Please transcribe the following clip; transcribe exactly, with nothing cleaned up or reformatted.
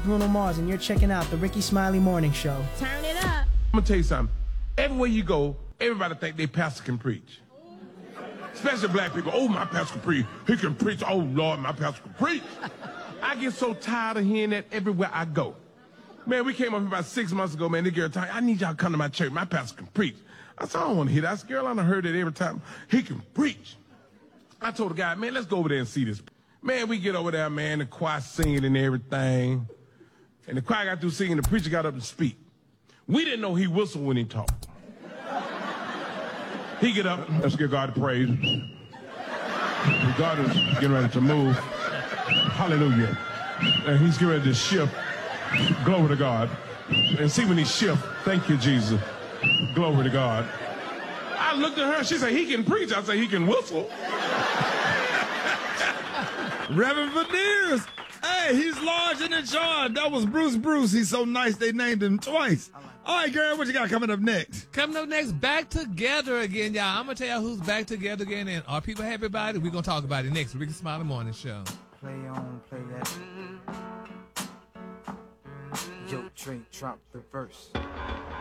Bruno Mars, and you're checking out the Ricky Smiley Morning Show. Turn it up. I'm gonna tell you something. Everywhere you go, everybody think their pastor can preach. Especially black people. Oh, my pastor can preach. He can preach. Oh, Lord, my pastor can preach. I get so tired of hearing that everywhere I go. Man, we came up here about six months ago, man. This girl told me, I need y'all to come to my church. My pastor can preach. I said, I don't want to hear that. I said, girl, I done heard it every time. He can preach. I told the guy, man, let's go over there and see this. Man, we get over there, man, the choir singing and everything. And the choir got through singing, the preacher got up and speak. We didn't know he whistled when he talked. He get up, let's give God the praise. God is getting ready to move. Hallelujah. And he's getting ready to shift. Glory to God. And see when he shift, thank you, Jesus. Glory to God. I looked at her, she said, he can preach. I said, he can whistle. Reverend Veneers. Hey, he's large and in charge. That was Bruce Bruce. He's so nice they named him twice. All right, Gary, what you got coming up next? Coming up next, back together again, y'all. I'm going to tell y'all who's back together again. And are people happy about it? We're going to talk about it next. Ricky Smiley Morning Show. Play on, play that. Yo, Trey, drop the verse.